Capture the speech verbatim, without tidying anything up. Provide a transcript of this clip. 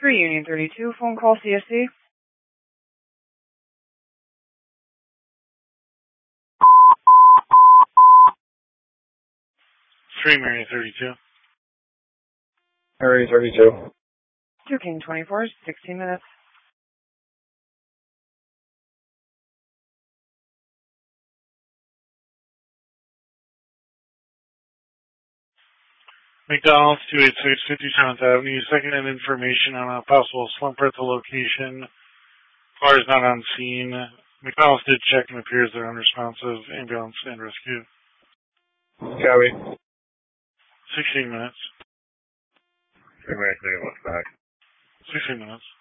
three Union thirty-two, phone call C S C. three Mary thirty-two. Mary thirty-two. two King twenty-four, sixteen minutes. McDonald's, two eighty-six fifty-seventh Avenue, second in information on a possible slumper at the location. Car is not on scene. McDonald's did check and appears they're unresponsive. Ambulance and rescue. Copy. sixteen minutes. three Mary thirty-one back. sixteen minutes.